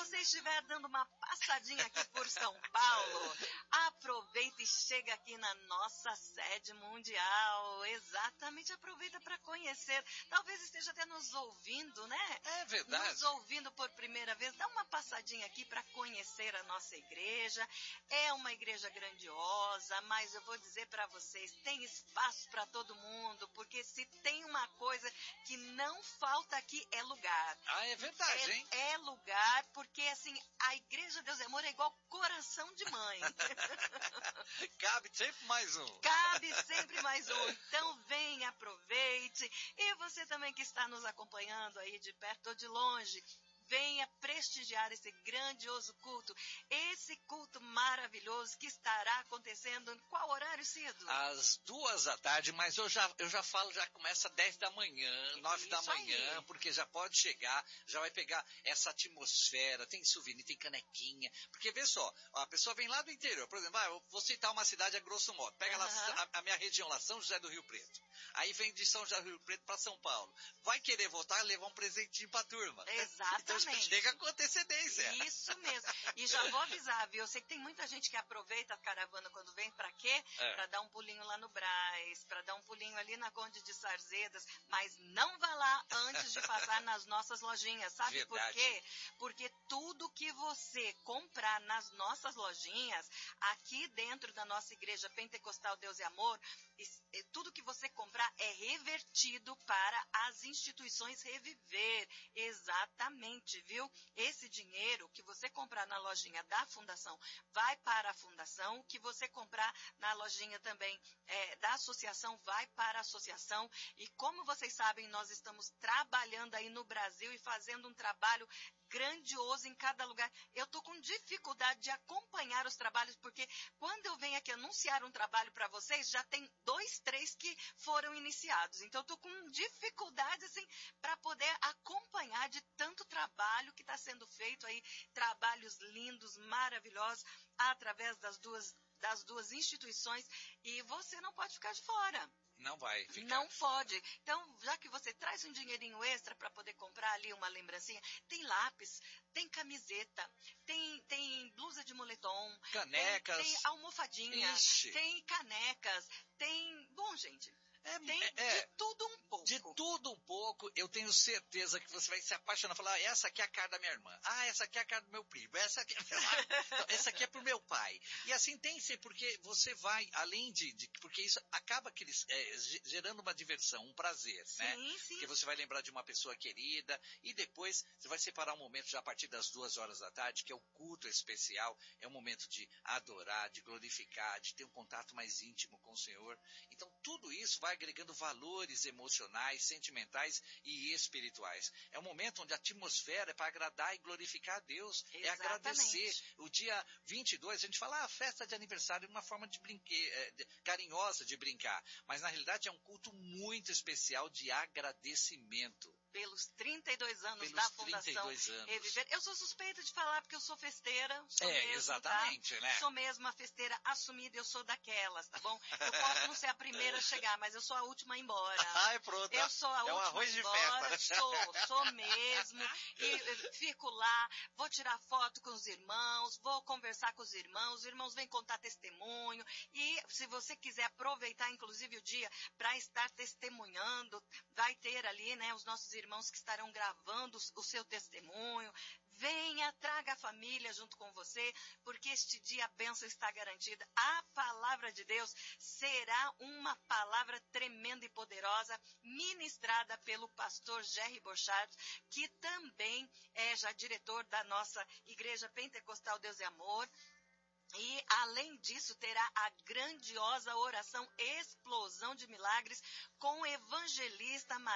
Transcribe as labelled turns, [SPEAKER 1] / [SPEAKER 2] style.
[SPEAKER 1] você estiver dando uma passadinha aqui por São Paulo, aproveita e chega aqui na nossa sede mundial. Exatamente, aproveita para conhecer. Talvez esteja até nos ouvindo, né?
[SPEAKER 2] É verdade.
[SPEAKER 1] Nos ouvindo por primeira vez. Dá uma passadinha aqui para conhecer a nossa igreja. É uma igreja grandiosa, mas eu vou dizer para vocês, tem espaço para todo mundo, porque se tem uma coisa que não falta aqui é lugar.
[SPEAKER 2] Ah, é verdade, hein?
[SPEAKER 1] É lugar, porque assim, a Igreja Deus é Amor é igual coração de mãe.
[SPEAKER 2] Cabe sempre mais um.
[SPEAKER 1] Cabe sempre mais um. Então vem, aproveite. E você também que está nos acompanhando aí de perto ou de longe, venha prestigiar esse grandioso culto, esse culto maravilhoso que estará acontecendo em qual horário, Cido?
[SPEAKER 2] Às 14h, mas eu já falo, já começa 10 da manhã, 9 da manhã, porque já pode chegar, já vai pegar essa atmosfera, tem souvenir, tem canequinha, porque vê só, a pessoa vem lá do interior, por exemplo, eu vou citar uma cidade a grosso modo, pega lá a minha região lá, São José do Rio Preto, aí vem de São José do Rio Preto para São Paulo, vai querer voltar e levar um presentinho pra turma.
[SPEAKER 1] Exatamente.
[SPEAKER 2] Então já chega com antecedência.
[SPEAKER 1] Isso mesmo. E já vou avisar, viu? Eu sei que tem muita gente que aproveita a caravana quando vem, pra quê? Pra dar um pulinho lá no Brás, pra dar um pulinho ali na Conde de Sarzedas, mas não vá lá antes de passar nas nossas lojinhas, sabe?
[SPEAKER 2] Verdade.
[SPEAKER 1] Por quê? Porque tudo que você comprar nas nossas lojinhas, aqui dentro da nossa igreja Pentecostal Deus e Amor, tudo que você comprar é revertido para as instituições Reviver. Exatamente, viu? Esse dinheiro que você comprar na lojinha da fundação vai para a fundação, o que você comprar na lojinha também da associação vai para a associação. E como vocês sabem, nós estamos trabalhando aí no Brasil e fazendo um trabalho grandioso em cada lugar. Eu estou com dificuldade de acompanhar os trabalhos, porque quando eu venho aqui anunciar um trabalho para vocês, já tem 2, 3 que foram iniciados. Então, eu estou com dificuldade, assim, para poder acompanhar de tanto trabalho que está sendo feito aí, trabalhos lindos, maravilhosos, através das duas instituições, e você não pode ficar de fora.
[SPEAKER 2] Não vai ficar.
[SPEAKER 1] Não pode. Então, já que você traz um dinheirinho extra para poder comprar ali uma lembrancinha, tem lápis, tem camiseta, tem blusa de moletom,
[SPEAKER 2] canecas,
[SPEAKER 1] tem almofadinha,
[SPEAKER 2] Ixi.
[SPEAKER 1] tem canecas, tem... Bom, gente... de tudo um pouco.
[SPEAKER 2] De tudo um pouco, eu tenho certeza que você vai se apaixonar. Falar, essa aqui é a cara da minha irmã. Ah, essa aqui é a cara do meu primo. Essa aqui, essa aqui é pro meu pai. E assim tem que ser, porque você vai, além porque isso acaba gerando uma diversão, um prazer,
[SPEAKER 1] sim,
[SPEAKER 2] né?
[SPEAKER 1] Sim.
[SPEAKER 2] Porque você vai lembrar de uma pessoa querida e depois você vai separar um momento já a partir das 2h da tarde, que é o culto especial. É um momento de adorar, de glorificar, de ter um contato mais íntimo com o Senhor. Então tudo isso vai agregando valores emocionais, sentimentais e espirituais. É um momento onde a atmosfera é para agradar e glorificar a Deus.
[SPEAKER 1] Exatamente.
[SPEAKER 2] É agradecer. O dia 22, a gente fala, festa de aniversário, uma forma de carinhosa de brincar. Mas na realidade é um culto muito especial de agradecimento.
[SPEAKER 1] Pelos 32 anos da Fundação Reviver. Eu sou suspeita de falar porque eu sou festeira. Sou mesmo,
[SPEAKER 2] exatamente,
[SPEAKER 1] tá?
[SPEAKER 2] né?
[SPEAKER 1] Sou mesmo uma festeira assumida, eu sou daquelas, tá bom? Eu posso não ser a primeira a chegar, mas eu sou a última a ir embora.
[SPEAKER 2] É pronto.
[SPEAKER 1] Eu sou a última
[SPEAKER 2] um arroz
[SPEAKER 1] a ir embora,
[SPEAKER 2] de festa.
[SPEAKER 1] Sou mesmo. E fico lá, vou tirar foto com os irmãos, vou conversar com os irmãos vêm contar testemunho. E se você quiser aproveitar, inclusive, o dia para estar testemunhando, vai ter ali, né, os nossos irmãos que estarão gravando o seu testemunho. Venha, traga a família junto com você, porque este dia a bênção está garantida. A palavra de Deus será uma palavra tremenda e poderosa, ministrada pelo pastor Jerry Borchardt, que também é já diretor da nossa Igreja Pentecostal Deus e Amor. E, além disso, terá a grandiosa oração Explosão de Milagres com o evangelista